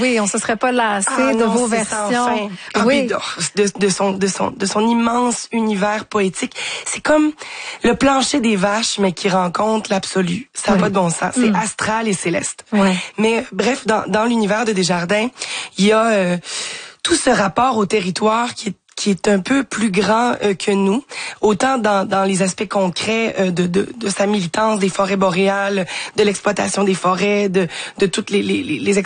oui, on se serait pas lassé de vos versions. Oui. De son immense univers poétique. C'est comme le plancher des vaches, mais qui rencontre l'absolu. Ça n'a pas de bon sens. C'est astral et céleste. Ouais. Mais bref, dans l'univers de Desjardins, il y a tout ce rapport au territoire qui est un peu plus grand que nous, autant dans les aspects concrets de sa militance des forêts boréales, de l'exploitation des forêts, de toutes les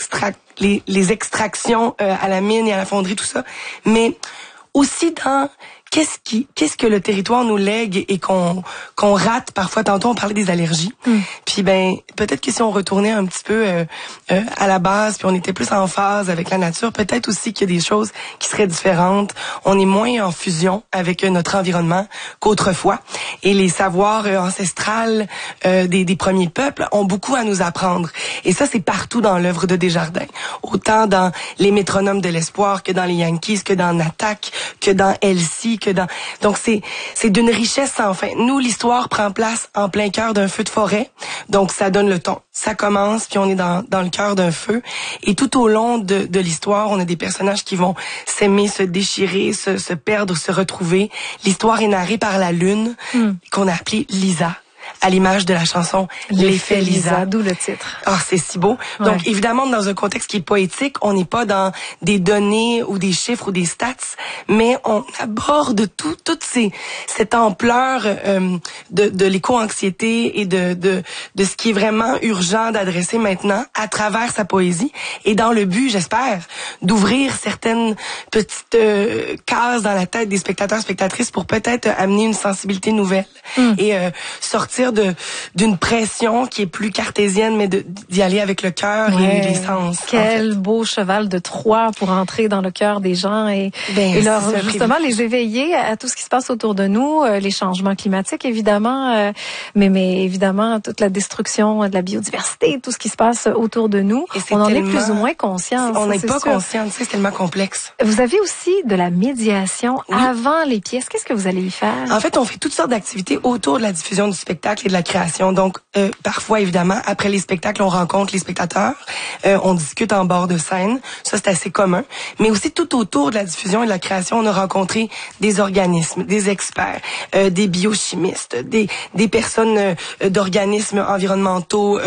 extractions à la mine et à la fonderie, tout ça, mais aussi dans qu'est-ce que le territoire nous lègue et qu'on rate parfois. Tantôt on parlait des allergies. Puis peut-être que si on retournait un petit peu à la base, puis on était plus en phase avec la nature, peut-être aussi qu'il y a des choses qui seraient différentes. On est moins en fusion avec notre environnement qu'autrefois. Et les savoirs ancestrales des premiers peuples ont beaucoup à nous apprendre. Et ça, c'est partout dans l'œuvre de Desjardins. Autant dans les métronomes de l'espoir que dans les Yankees, que dans Attaque, que dans Elsie, donc c'est d'une richesse sans fin. Nous, l'histoire prend place en plein cœur d'un feu de forêt, donc ça donne le ton. Ça commence, puis on est dans le cœur d'un feu, et tout au long de l'histoire, on a des personnages qui vont s'aimer, se déchirer, se perdre, se retrouver. L'histoire est narrée par la lune, qu'on a appelée Lisa, à l'image de la chanson L'effet Lisa. D'où le titre. Ah, c'est si beau. Donc, évidemment, dans un contexte qui est poétique, on n'est pas dans des données ou des chiffres ou des stats, mais on aborde toute cette ampleur de l'éco-anxiété et de ce qui est vraiment urgent d'adresser maintenant à travers sa poésie, et dans le but, j'espère, d'ouvrir certaines petites cases dans la tête des spectateurs, spectatrices, pour peut-être amener une sensibilité nouvelle et sortir d'une pression qui est plus cartésienne, mais d'y aller avec le cœur et les sens. Quel beau cheval de Troie pour entrer dans le cœur des gens et leur justement les éveiller à tout ce qui se passe autour de nous, les changements climatiques évidemment, mais évidemment toute la destruction de la biodiversité, tout ce qui se passe autour de nous. On en est plus ou moins conscient. On n'est pas conscient, c'est tellement complexe. Vous avez aussi de la médiation avant les pièces. Qu'est-ce que vous allez y faire? En fait, on fait toutes sortes d'activités autour de la diffusion du spectacle et de la création. Donc, parfois, évidemment, après les spectacles, on rencontre les spectateurs, on discute en bord de scène. Ça, c'est assez commun. Mais aussi, tout autour de la diffusion et de la création, on a rencontré des organismes, des experts, des biochimistes, des personnes d'organismes environnementaux,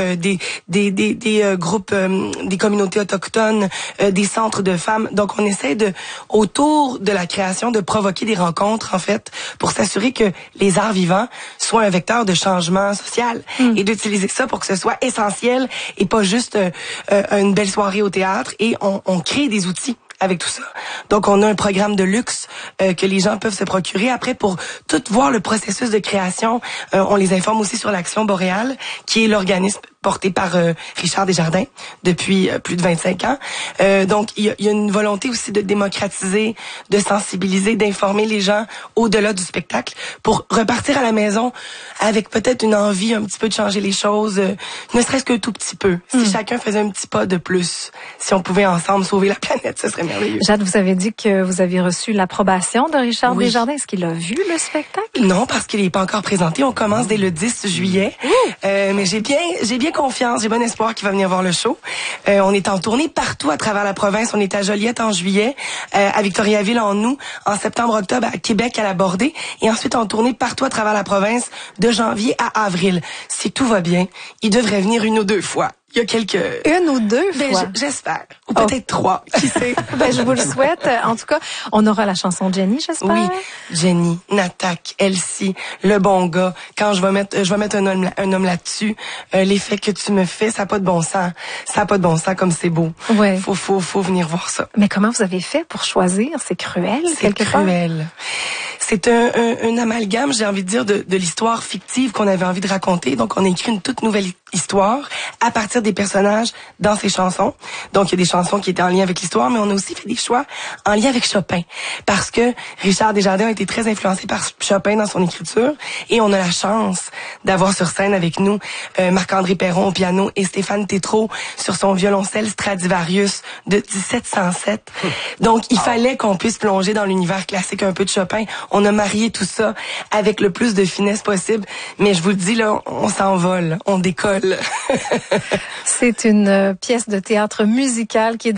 des groupes, des communautés autochtones, des centres de femmes. Donc, on essaie autour de la création, de provoquer des rencontres, en fait, pour s'assurer que les arts vivants soient un vecteur de changement social et d'utiliser ça pour que ce soit essentiel et pas juste une belle soirée au théâtre. Et on crée des outils avec tout ça. Donc, on a un programme de luxe que les gens peuvent se procurer. Après, pour tout voir le processus de création, on les informe aussi sur l'Action Boréale, qui est l'organisme porté par Richard Desjardins depuis plus de 25 ans. Donc, il y a une volonté aussi de démocratiser, de sensibiliser, d'informer les gens au-delà du spectacle pour repartir à la maison avec peut-être une envie un petit peu de changer les choses, ne serait-ce qu'un tout petit peu. Si chacun faisait un petit pas de plus, si on pouvait ensemble sauver la planète, ce serait merveilleux. Jade, vous avez dit que vous avez reçu l'approbation de Richard Desjardins. Est-ce qu'il a vu le spectacle? Non, parce qu'il n'est pas encore présenté. On commence dès le 10 juillet. Mais j'ai bien confiance, j'ai bon espoir qu'il va venir voir le show. On est en tournée partout à travers la province. On est à Joliette en juillet, à Victoriaville en août, en septembre-octobre à Québec à la Bordée, et ensuite en tournée partout à travers la province de janvier à avril. Si tout va bien, il devrait venir 1 ou 2 fois. Il y a quelques... 1 ou 2 fois? J'espère. Ou peut-être 3, qui sait. Je vous le souhaite. En tout cas, on aura la chanson Jenny, j'espère. Oui, Jenny, Natak, Elsie, Le Bon Gars. Quand je vais mettre un homme là-dessus, l'effet que tu me fais, ça n'a pas de bon sens. Ça n'a pas de bon sens comme c'est beau. Ouais. Faut venir voir ça. Mais comment vous avez fait pour choisir? C'est cruel, quelque part? C'est cruel. C'est un amalgame, j'ai envie de dire, de l'histoire fictive qu'on avait envie de raconter. Donc, on a écrit une toute nouvelle histoire à partir des personnages dans ces chansons. Donc, il y a des chansons qui étaient en lien avec l'histoire, mais on a aussi fait des choix en lien avec Chopin. Parce que Richard Desjardins a été très influencé par Chopin dans son écriture. Et on a la chance d'avoir sur scène avec nous Marc-André Perron au piano et Stéphane Tétrault sur son violoncelle Stradivarius de 1707. Donc, il fallait qu'on puisse plonger dans l'univers classique un peu de Chopin. On a marié tout ça avec le plus de finesse possible. Mais je vous le dis, là, on s'envole, on décolle. C'est une pièce de théâtre musical qui est